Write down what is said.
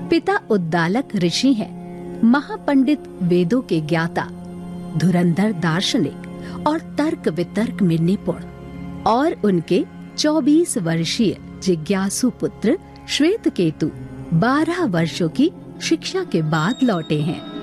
पिता उद्दालक ऋषि हैं, महापंडित, वेदों के ज्ञाता, धुरंधर दार्शनिक और तर्क वितर्क में निपुण। और उनके 24 वर्षीय जिज्ञासु पुत्र श्वेतकेतु 12 वर्षों की शिक्षा के बाद लौटे हैं।